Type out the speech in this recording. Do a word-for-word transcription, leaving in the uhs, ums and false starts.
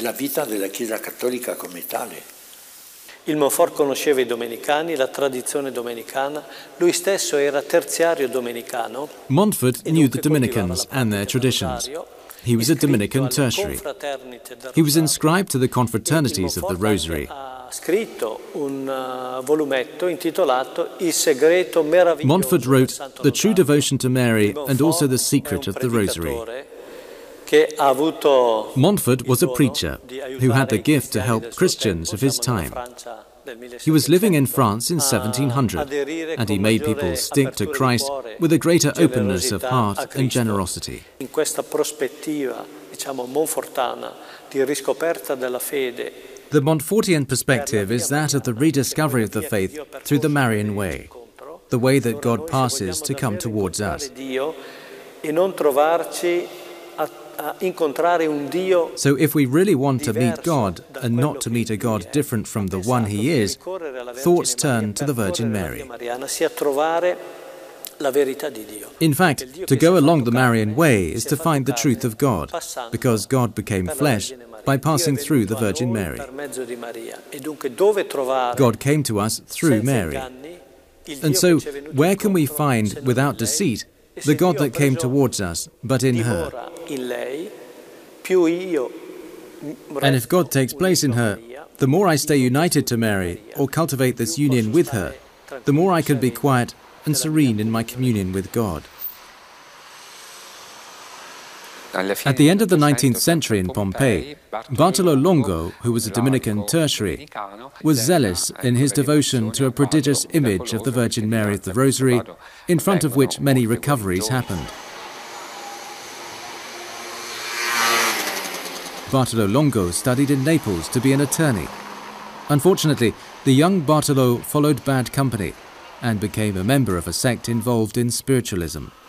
la vita della Chiesa Cattolica come tale. Il Montfort conosceva i domenicani, la tradizione domenicana, lui stesso era terziario domenicano. Montfort knew the Dominicans and their traditions. He was a Dominican tertiary. He was inscribed to the confraternities of the Rosary. Montfort wrote The True Devotion to Mary and also The Secret of the Rosary. Montfort was a preacher who had the gift to help Christians of his time. He was living in France in seventeen hundred, and he made people stick to Christ with a greater openness of heart and generosity. The Montfortian perspective is that of the rediscovery of the faith through the Marian way, the way that God passes to come towards us. So if we really want to meet God and not to meet a God different from the one He is, thoughts turn to the Virgin Mary. In fact, to go along the Marian way is to find the truth of God, because God became flesh by passing through the Virgin Mary. God came to us through Mary. And so, where can we find, without deceit, the God that came towards us, but in her? And if God takes place in her, the more I stay united to Mary, or cultivate this union with her, the more I can be quiet and serene in my communion with God. At the end of the nineteenth century in Pompeii, Bartolo Longo, who was a Dominican tertiary, was zealous in his devotion to a prodigious image of the Virgin Mary of the Rosary, in front of which many recoveries happened. Bartolo Longo studied in Naples to be an attorney. Unfortunately, the young Bartolo followed bad company and became a member of a sect involved in spiritualism.